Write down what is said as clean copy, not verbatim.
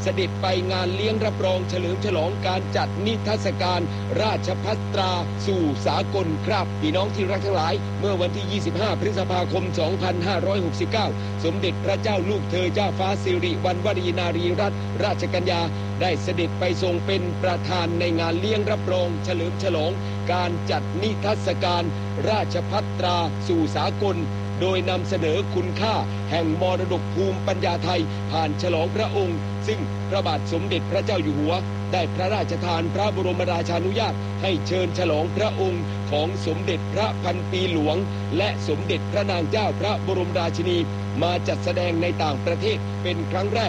เสด็จไปงานเลี้ยงรับรองเฉลิมฉลองการจัดนิทรรศการราชภัฏตราสู่สากลครับพี่น้องที่รักทั้งหลายเมื่อวันที่ 25 พฤษภาคม 2569 สมเด็จพระเจ้าลูกเธอเจ้าฟ้าสิริวัณวรีนารีรัตนราชกัญญาได้เสด็จไปทรงเป็นประธานในงานเลี้ยงรับรองเฉลิมฉลองการจัดนิทรรศการราชภัฏตราสู่สากลโดยนำเสนอคุณค่าแห่งมรดกภูมิปัญญาไทยผ่านฉลองพระองค์ซึ่งพระบาทสมเด็จพระเจ้าอยู่หัวได้พระราชทานพระบรมราชานุญาตให้เชิญฉลองพระองค์ของสมเด็จพระพันปีหลวงและสมเด็จพระนางเจ้าพระบรมราชินีมาจัดแสดงในต่างประเทศเป็นครั้งแรก